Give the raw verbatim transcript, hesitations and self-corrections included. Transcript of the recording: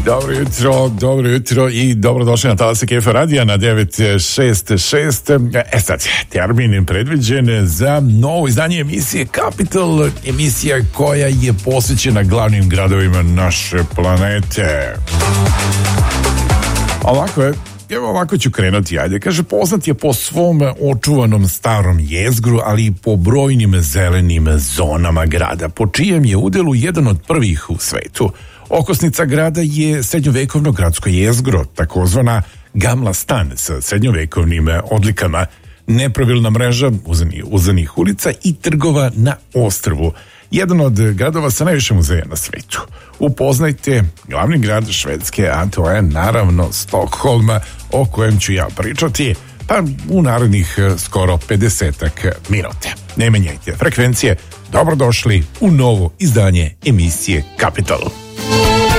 Dobro jutro, dobro jutro i dobrodošli na Talase Kefa Radija na devet šest šest. E sad, termin predviđen za novo izdanje emisije Capital, emisija koja je posvećena glavnim gradovima naše planete. Ovako je, evo ovako ću krenuti, ajde. Kaže, poznat je po svom očuvanom starom jezgru, ali i po brojnim zelenim zonama grada, po čijem je udelu jedan od prvih u svetu. Okosnica grada je srednjovekovno gradsko jezgro, takozvana Gamla stan sa srednjovekovnim odlikama, nepravilna mreža uzanih, uzanih ulica i trgova na ostrvu. Jedan od gradova sa najviše muzeja na svetu. Upoznajte glavni grad Švedske, a to je naravno Stokholma, o kojem ću ja pričati pa u narednih skoro pedesetak minuta. Ne menjajte frekvencije, dobrodošli u novo izdanje emisije Capital.